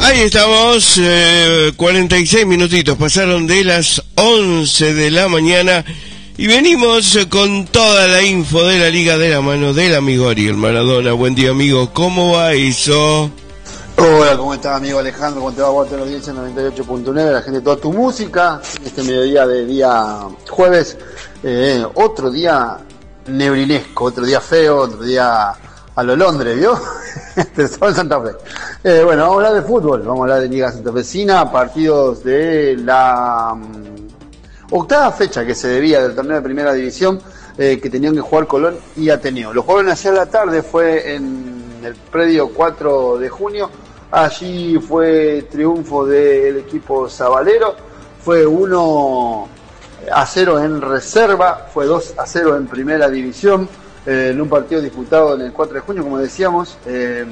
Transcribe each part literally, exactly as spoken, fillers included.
Ahí estamos, eh, cuarenta y seis minutitos pasaron de las once de la mañana y venimos con toda la info de la Liga de la mano del amigo Ariel Maradona. Buen día, amigo, ¿cómo va eso? Hola, ¿cómo estás, amigo Alejandro? ¿Cómo te va? Vos te lo dices en noventa y ocho punto nueve, la gente de toda tu música. Este mediodía de día jueves, eh, otro día neblinesco, otro día feo, otro día a lo Londres, ¿vio? Pero estamos en Santa Fe. Eh, bueno, vamos a hablar de fútbol, vamos a hablar de Liga Santafesina, partidos de la um, octava fecha que se debía del torneo de primera división, eh, que tenían que jugar Colón y Ateneo. Lo jugaron ayer a la tarde, fue en el predio cuatro de junio, allí fue triunfo del equipo sabalero, fue uno a cero en reserva, fue dos a cero en primera división, eh, en un partido disputado en el cuatro de junio, como decíamos, eh,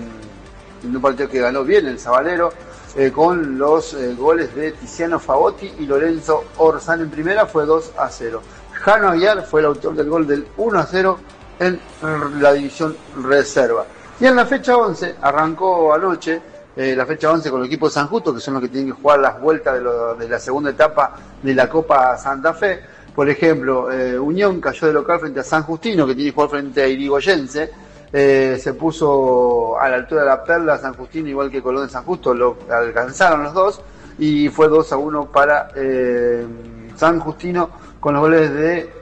en un partido que ganó bien el sabalero, eh, con los eh, goles de Tiziano Favotti y Lorenzo Orsán en primera, fue dos a cero. Jano Aguiar fue el autor del gol del uno a cero en la división reserva. Y en la fecha once, arrancó anoche, eh, la fecha once con el equipo de San Justo, que son los que tienen que jugar las vueltas de, lo, de la segunda etapa de la Copa Santa Fe. Por ejemplo, eh, Unión cayó de local frente a San Justino, que tiene que jugar frente a Irigoyense. Eh, se puso a la altura de la Perla San Justino, igual que Colón de San Justo, lo alcanzaron los dos, y fue dos a uno para eh, San Justino, con los goles de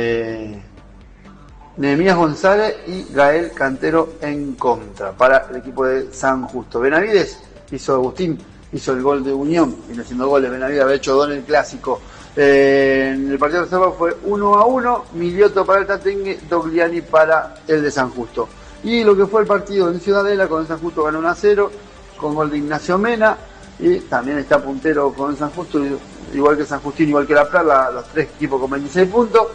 eh, Nehemías González y Gael Cantero en contra para el equipo de San Justo. Benavides hizo, Agustín hizo el gol de Unión, viene haciendo goles. Benavides había hecho dos en el clásico. Eh, en el partido de reserva fue uno a uno, Milioto para el Tatengue, Dogliani para el de San Justo. Y lo que fue el partido en Ciudadela, con el San Justo ganó uno a cero, con gol de Ignacio Mena, y también está puntero con San Justo, igual que San Justín, igual que La Perla, los tres equipos con veintiséis puntos.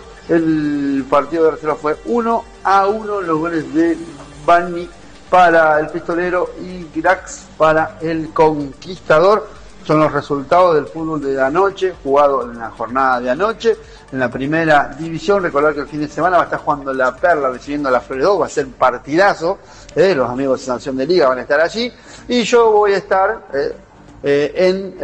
El partido de reserva fue uno a uno, los goles de Bani para el Pistolero y Grax para el Conquistador. Son los resultados del fútbol de anoche, jugado en la jornada de anoche, en la primera división. Recordar que el fin de semana va a estar jugando La Perla, recibiendo a la Flores dos, va a ser partidazo, eh, los amigos de Sanción de Liga van a estar allí, y yo voy a estar eh, eh, en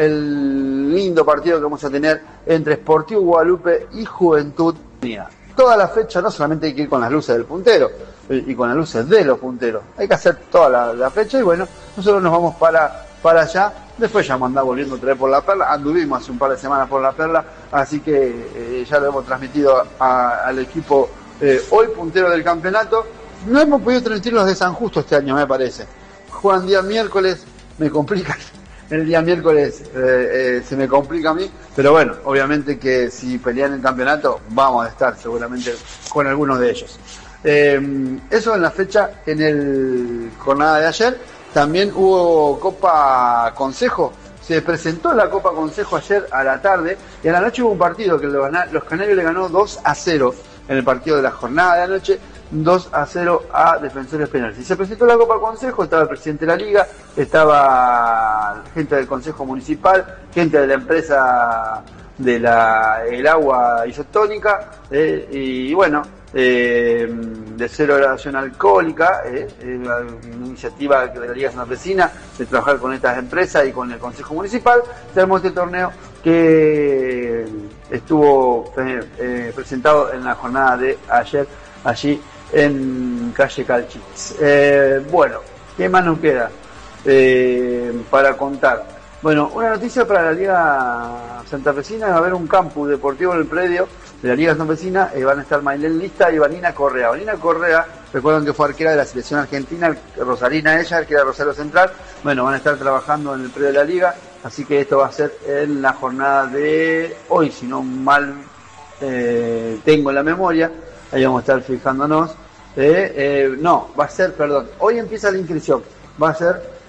el lindo partido que vamos a tener entre Sportivo Guadalupe y Juventud Unida. Toda la fecha, no solamente hay que ir con las luces del puntero eh, y con las luces de los punteros, hay que hacer toda la, la fecha, y bueno, nosotros nos vamos para, para allá. Después ya mandamos volviendo otra vez por La Perla, anduvimos hace un par de semanas por La Perla, así que eh, ya lo hemos transmitido a, al equipo eh, hoy puntero del campeonato. No hemos podido transmitir los de San Justo este año, me parece. Juegan día miércoles, me complica, el día miércoles eh, eh, se me complica a mí, pero bueno, obviamente que si pelean el campeonato vamos a estar seguramente con algunos de ellos. Eh, eso en la fecha, en el jornada de ayer. También hubo Copa Consejo, se presentó la Copa Consejo ayer a la tarde, y a la noche hubo un partido que los Canarios le ganó dos a cero en el partido de la jornada de anoche, dos a cero a Defensores Penales. Y se presentó la Copa Consejo, estaba el presidente de la Liga, estaba gente del Consejo Municipal, gente de la empresa de la el agua isotónica, eh, y bueno, eh, de cero graduación alcohólica, eh, eh, una iniciativa de la Liga Santafesina de trabajar con estas empresas y con el Consejo Municipal. Se armó este torneo que estuvo eh, eh, presentado en la jornada de ayer allí en calle Calchis. Eh, bueno, ¿qué más nos queda eh, para contar? Bueno, una noticia para la Liga Santafesina: va a haber un campus deportivo en el predio de la Liga Santafesina. Eh, van a estar Maylén Lista y Vanina Correa. Vanina Correa, recuerdan que fue arquera de la selección argentina, rosarina ella, arquera de Rosario Central. Bueno, van a estar trabajando en el predio de la Liga, así que esto va a ser en la jornada de hoy, si no mal eh, tengo en la memoria. Ahí vamos a estar fijándonos. Eh, eh, no, va a ser, perdón, hoy empieza la inscripción. Va a ser...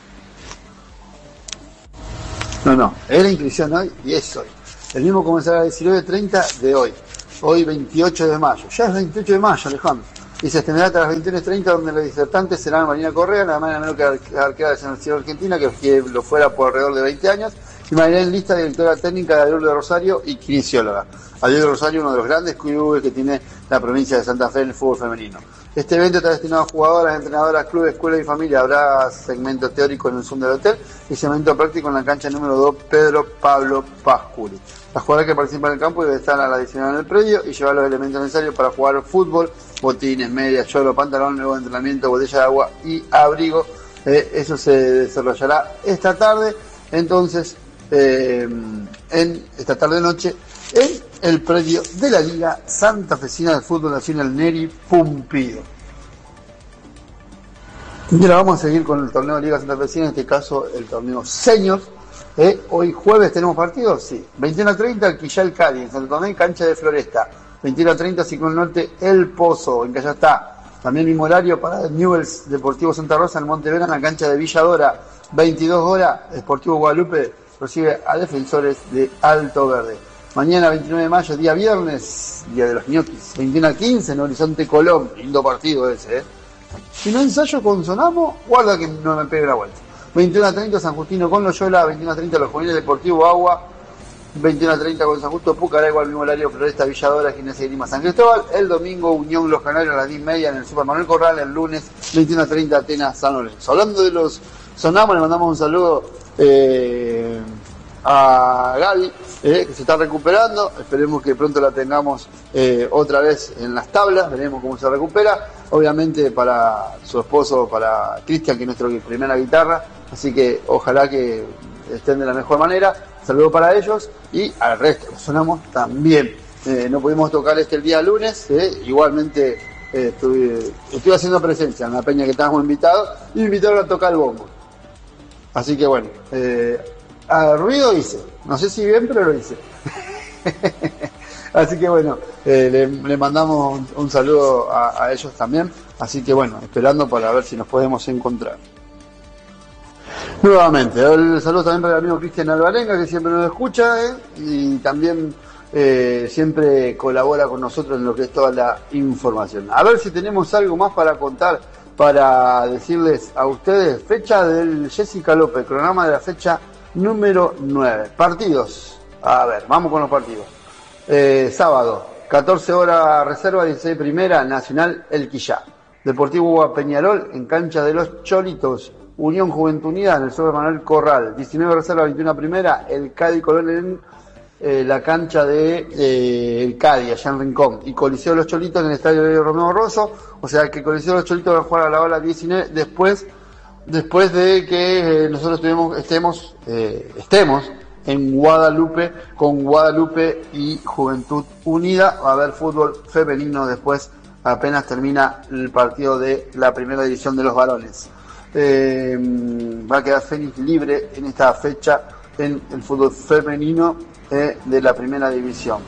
No, no, es la inscripción hoy y es hoy. El mismo comenzará a diecinueve treinta de hoy. Hoy veintiocho de mayo. Ya es veintiocho de mayo, Alejandro. Y se extenderá hasta las veintiuno treinta, donde los disertantes serán Marina Correa, nada más y nada menos que arquera de la Selección Argentina, que, que lo fuera por alrededor de veinte años, y Maylén Lista, directora técnica de Adiós de Rosario y kinesióloga. Adiós de Rosario, uno de los grandes clubes que tiene la provincia de Santa Fe en el fútbol femenino. Este evento está destinado a jugadoras, entrenadoras, clubes, escuelas y familia. Habrá segmento teórico en el Zoom del hotel y segmento práctico en la cancha número dos, Pedro Pablo Pasculi. Las jugadoras que participan en el campo deben estar a la adicional en el predio y llevar los elementos necesarios para jugar fútbol: botines, medias, cholo, pantalón, nuevo entrenamiento, botella de agua y abrigo. Eh, eso se desarrollará esta tarde, entonces, eh, en esta tarde-noche, en el predio de la Liga Santafesina de Fútbol Nacional Neri Pumpido. Y ahora vamos a seguir con el torneo de Liga Santafesina, en este caso el torneo Seniors. Eh, hoy jueves tenemos partidos, sí. veintiuno a treinta, Alquillá el Cali, en Santo Tomé, cancha de Floresta. veintiuno a treinta, Ciclón Norte, El Pozo, en Callastá. También mismo horario para el Newell's Deportivo Santa Rosa en Montevera, en la cancha de Villadora. veintidós horas, Sportivo Guadalupe recibe a Defensores de Alto Verde. Mañana, veintinueve de mayo, día viernes, día de los ñoquis, veintiuno a quince en Horizonte Colón. Lindo partido ese, ¿eh? Si no ensayo con Sonamo, guarda que no me pegue la vuelta. veintiuno a treinta, San Justino con Loyola. veintiuno a treinta, los juveniles Deportivo Agua. veintiuno a treinta con San Justo, Pucará, al mismo horario, Floresta, Villadora, Gimnasia de Lima, San Cristóbal. El domingo, Unión Los Canarios a las diez y media en el Super Manuel Corral. El lunes, veintiuno a treinta, Atenas, San Lorenzo. Hablando de los Sonamos, le mandamos un saludo eh, a Gaby, eh, que se está recuperando. Esperemos que pronto la tengamos eh, otra vez en las tablas. Veremos cómo se recupera. Obviamente para su esposo, para Cristian, que es nuestra primera guitarra. Así que ojalá que estén de la mejor manera. Saludos para ellos y al resto, Sonamos también. Eh, no pudimos tocar este el día lunes, eh, igualmente eh, estuve, estuve haciendo presencia en la peña que estábamos invitados y me invitaron a tocar el bombo. Así que bueno, eh, a ruido hice, no sé si bien, pero lo hice. Así que bueno, eh, le, le mandamos un, un saludo a, a ellos también. Así que bueno, esperando para ver si nos podemos encontrar. Nuevamente, el saludo también para el amigo Cristian Alvarenga, que siempre nos escucha, ¿eh? Y también eh, siempre colabora con nosotros en lo que es toda la información. A ver si tenemos algo más para contar, para decirles a ustedes. Fecha del Jessica López, programa de la fecha número nueve. Partidos. A ver, vamos con los partidos. Eh, sábado, catorce horas reserva, dieciséis primera, Nacional Elquillá. Deportivo Peñarol en cancha de los Cholitos. Unión Juventud Unida en el Super Manuel Corral. diecinueve reserva, veintiuno primera, el Cádiz Colón en eh, la cancha de eh, el Cádiz, allá en Rincón. Y Coliseo de los Cholitos en el estadio de Romeo Rosso. O sea que Coliseo de los Cholitos va a jugar a la hora diecinueve después, después de que eh, nosotros tuvimos, estemos, eh, estemos en Guadalupe con Guadalupe y Juventud Unida. Va a haber fútbol femenino después, apenas termina el partido de la primera división de los varones. Eh, va a quedar Fénix libre en esta fecha en el fútbol femenino eh, de la primera división.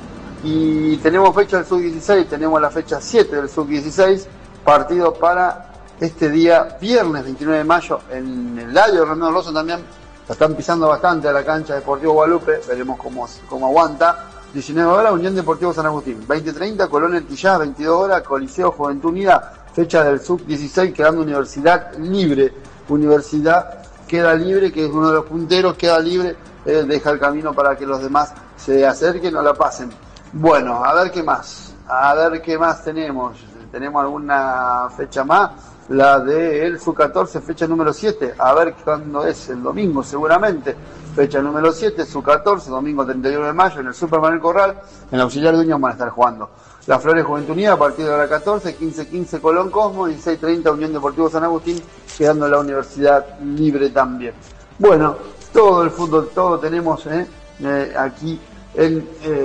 Y tenemos fecha del sub dieciséis, tenemos la fecha siete del sub dieciséis, partido para este día viernes veintinueve de mayo en el Ladio Romeo Rosso. También la están pisando bastante a la cancha de Deportivo Guadalupe, veremos cómo, cómo aguanta. diecinueve horas, Unión Deportivo San Agustín. veinte treinta, Colón Elquillá. veintidós horas, Coliseo Juventud Unida. Fecha del sub dieciséis, quedando Universidad libre. Universidad queda libre, que es uno de los punteros, queda libre, eh, deja el camino para que los demás se acerquen o la pasen. Bueno, a ver qué más, a ver qué más tenemos. ¿Tenemos alguna fecha más? La de el sub catorce, fecha número siete, a ver cuándo es, el domingo seguramente. Fecha número siete, sub catorce, domingo treinta y uno de mayo, en el Super Manuel Corral, en el Auxiliar de Unión van a estar jugando. Las Flores Juventud Unida a partir de la hora catorce, quince quince Colón Cosmo, dieciséis treinta Unión Deportivo San Agustín, quedando la Universidad libre también. Bueno, todo el fútbol, todo tenemos eh, eh, aquí en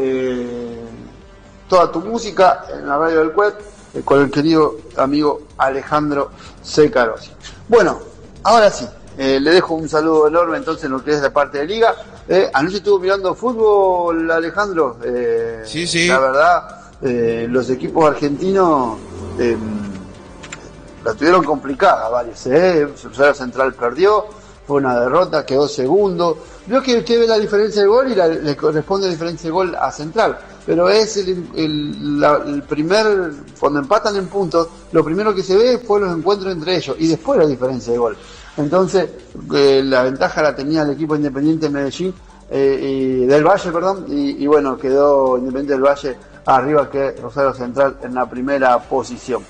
eh, toda tu música, en la radio del web, eh, con el querido amigo Alejandro Secarosi. Bueno, ahora sí, eh, le dejo un saludo enorme entonces en lo que es de parte de Liga. Eh, anoche estuvo mirando fútbol, Alejandro. Eh, sí, sí. La verdad... Eh, los equipos argentinos eh, la tuvieron complicada varios, eh. Rosario Central perdió, fue una derrota, quedó segundo. Vio que usted ve la diferencia de gol y la, le corresponde la diferencia de gol a Central, pero es el, el, la, el primer, cuando empatan en puntos, lo primero que se ve fue los encuentros entre ellos y después la diferencia de gol. Entonces eh, la ventaja la tenía el equipo Independiente de Medellín, eh, y del Valle, perdón, y, y bueno, quedó Independiente del Valle arriba que Rosario Central en la primera posición.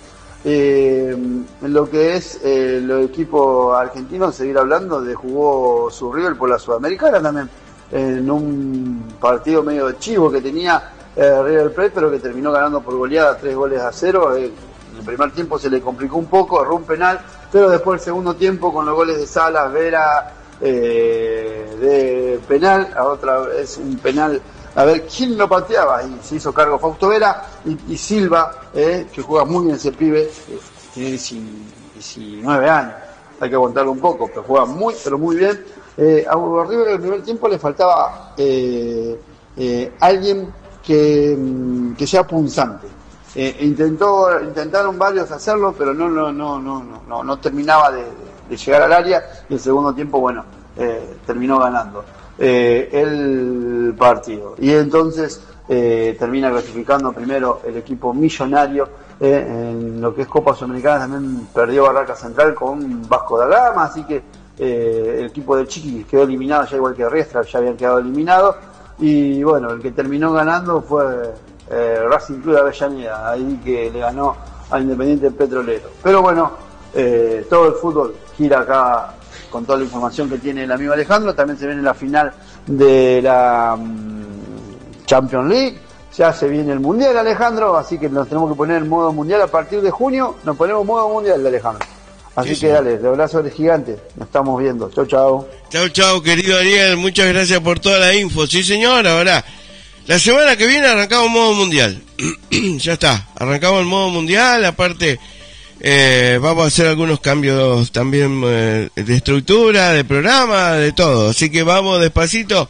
Eh, en lo que es eh, el equipo argentino, seguir hablando de jugó su River por la Sudamericana también, en un partido medio de chivo que tenía eh, River Plate, pero que terminó ganando por goleada tres goles a cero. Eh, en el primer tiempo se le complicó un poco, erró un penal, pero después el segundo tiempo con los goles de Salas, Vera, eh, de penal, a otra vez un penal, a ver quién lo pateaba, y se hizo cargo Fausto Vera y, y Silva, eh, que juega muy bien ese pibe, eh, tiene diecinueve años, hay que aguantarlo un poco, pero juega muy, pero muy bien. Eh, a River en el primer tiempo le faltaba eh, eh, alguien que, que sea punzante. Eh, intentó, intentaron varios hacerlo, pero no, no, no, no, no, no, no terminaba de, de llegar al área, y el segundo tiempo, bueno, eh, terminó ganando eh, el partido. Y entonces eh, termina clasificando primero el equipo millonario eh, en lo que es Copa Sudamericana. También perdió Barraca Central con Vasco da Gama, así que eh, el equipo de Chiqui quedó eliminado, ya igual que Riestra, ya habían quedado eliminados. Y bueno, el que terminó ganando fue eh, Racing Club de Avellaneda, ahí que le ganó a Independiente Petrolero. Pero bueno, eh, todo el fútbol gira acá con toda la información que tiene el amigo Alejandro. También se viene la final de la um, Champions League, ya se viene el Mundial, Alejandro, así que nos tenemos que poner en modo Mundial. A partir de junio nos ponemos en modo Mundial, Alejandro. Así sí, que sí. Dale, de abrazo de gigante, nos estamos viendo. Chau, chau. Chau, chau, querido Ariel, muchas gracias por toda la info. Sí, señor, ahora, la semana que viene arrancamos modo Mundial. Ya está, arrancamos el modo Mundial, aparte eh, vamos a hacer algunos cambios también eh, de estructura, de programa, de todo. Así que vamos despacito.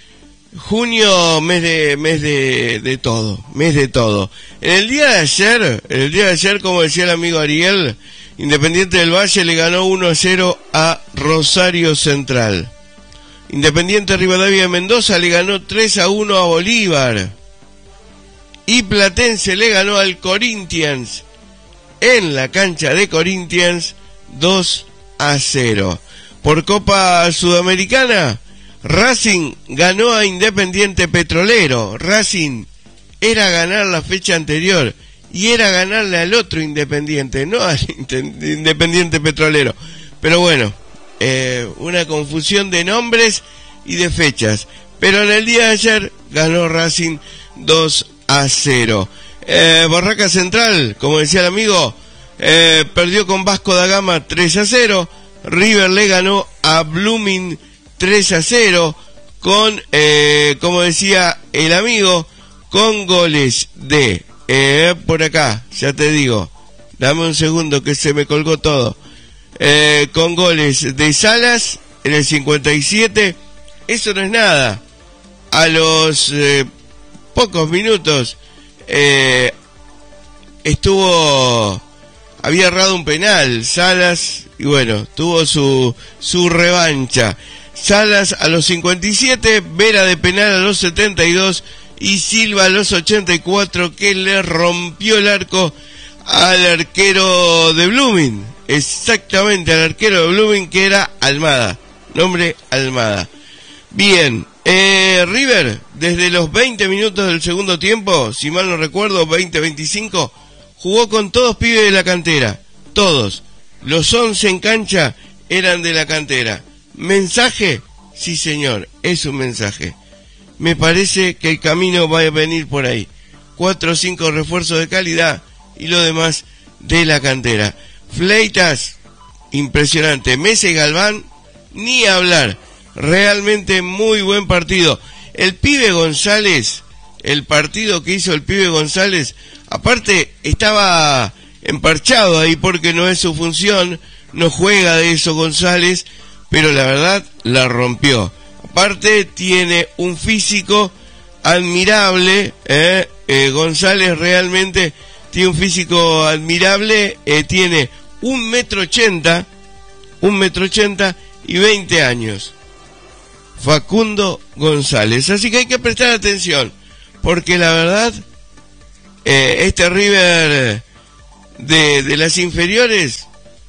Junio, mes de mes de, de todo, mes de todo. En el día de ayer, en el día de ayer, como decía el amigo Ariel, Independiente del Valle le ganó uno a cero a Rosario Central. Independiente Rivadavia de Mendoza le ganó tres a uno a Bolívar. Y Platense le ganó al Corinthians en la cancha de Corinthians dos a cero. Por Copa Sudamericana, Racing ganó a Independiente Petrolero. Racing era ganar la fecha anterior y era ganarle al otro Independiente, no al Independiente Petrolero. Pero bueno, eh, una confusión de nombres y de fechas. Pero en el día de ayer ganó Racing dos a cero. Eh, Barraca Central, como decía el amigo, eh, perdió con Vasco da Gama tres a cero. River le ganó a Blooming tres a cero con, eh, como decía el amigo, con goles de, eh, por acá, ya te digo, dame un segundo que se me colgó todo, eh, con goles de Salas en el cincuenta y siete, eso no es nada, a los eh, pocos minutos eh, estuvo, había errado un penal, Salas, y bueno, tuvo su, su revancha. Salas a los cincuenta y siete, Vera de penal a los setenta y dos y Silva a los ochenta y cuatro, que le rompió el arco al arquero de Blooming, exactamente al arquero de Blooming, que era Almada, nombre Almada. Bien, eh, River desde los veinte minutos del segundo tiempo, si mal no recuerdo, veinte veinticinco, jugó con todos pibes de la cantera, todos, los once en cancha eran de la cantera. ¿Mensaje? Sí, señor, es un mensaje. Me parece que el camino va a venir por ahí. Cuatro o cinco refuerzos de calidad y lo demás de la cantera. Fleitas, impresionante. Mesa y Galván, ni hablar. Realmente muy buen partido. El pibe González, el partido que hizo el pibe González, aparte estaba emparchado ahí porque no es su función, no juega de eso González, pero la verdad la rompió. Aparte tiene un físico admirable, eh, eh, González realmente tiene un físico admirable, eh, tiene un metro ochenta, un metro ochenta y veinte años. Facundo González, así que hay que prestar atención, porque la verdad, eh, este River de, de las inferiores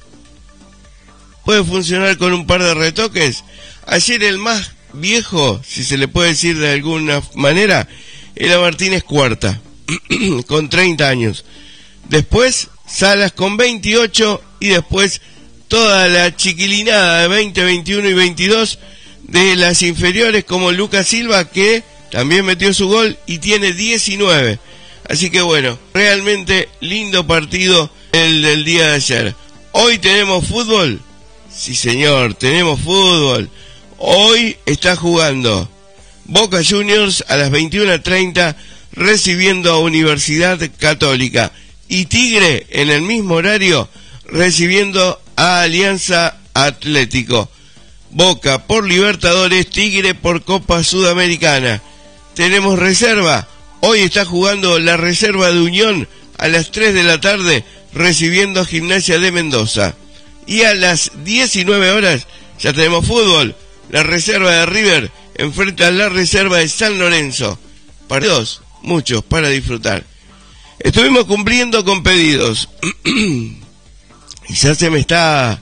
puede funcionar con un par de retoques. Ayer el más viejo, si se le puede decir de alguna manera, era Martínez Cuarta, con treinta años. Después Salas con veintiocho y después toda la chiquilinada de veinte, veintiuno y veintidós de las inferiores, como Lucas Silva, que también metió su gol y tiene diecinueve. Así que bueno, realmente lindo partido el del día de ayer. Hoy tenemos fútbol. Sí, señor, tenemos fútbol. Hoy está jugando Boca Juniors a las veintiuna treinta recibiendo a Universidad Católica, y Tigre en el mismo horario recibiendo a Alianza Atlético. Boca por Libertadores, Tigre por Copa Sudamericana. Tenemos reserva. Hoy está jugando la reserva de Unión a las tres de la tarde recibiendo a Gimnasia de Mendoza. Y a las diecinueve horas ya tenemos fútbol. La reserva de River enfrenta a la reserva de San Lorenzo. Partidos, muchos para disfrutar. Estuvimos cumpliendo con pedidos. Y ya se me está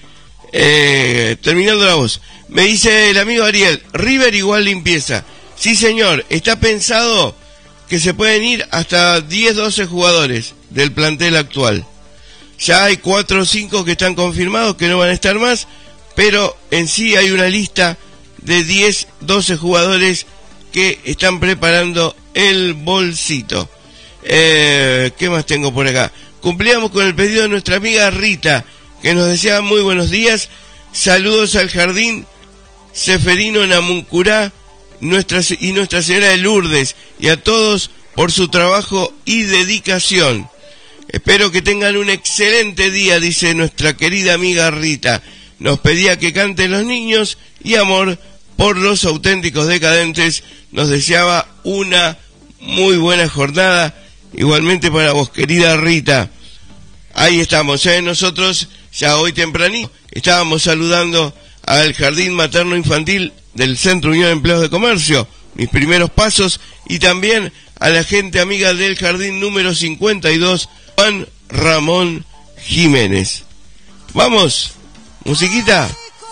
eh, terminando la voz. Me dice el amigo Ariel, River igual limpieza. Sí, señor, está pensado que se pueden ir hasta diez, doce jugadores del plantel actual. Ya hay cuatro o cinco que están confirmados que no van a estar más, pero en sí hay una lista de diez, doce jugadores que están preparando el bolsito. Eh, ¿Qué más tengo por acá? Cumplíamos con el pedido de nuestra amiga Rita, que nos deseaba muy buenos días. Saludos al Jardín Seferino Namuncurá nuestra, y Nuestra Señora de Lourdes, y a todos por su trabajo y dedicación. Espero que tengan un excelente día, dice nuestra querida amiga Rita. Nos pedía que canten los niños y amor por los auténticos decadentes. Nos deseaba una muy buena jornada. Igualmente para vos, querida Rita. Ahí estamos, ¿eh? Nosotros ya hoy tempranito estábamos saludando al Jardín Materno Infantil del Centro Unión de Empleados de Comercio, mis primeros pasos, y también a la gente amiga del Jardín número cincuenta y dos, Juan Ramón Jiménez. Vamos, musiquita.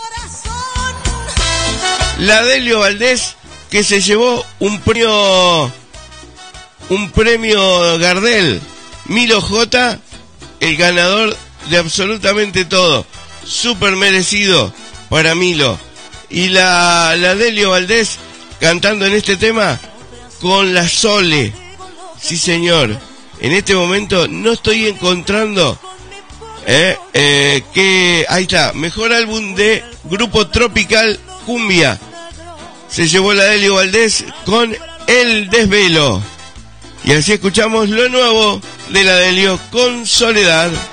La Delio Valdés, que se llevó un premio, un premio Gardel. Milo J, el ganador de absolutamente todo, súper merecido para Milo. Y la, la Delio Valdés cantando en este tema con la Sole. Sí, señor. En este momento no estoy encontrando eh, eh, que... Ahí está, mejor álbum de Grupo Tropical Cumbia. Se llevó la Delio Valdés con El Desvelo. Y así escuchamos lo nuevo de la Delio con Soledad.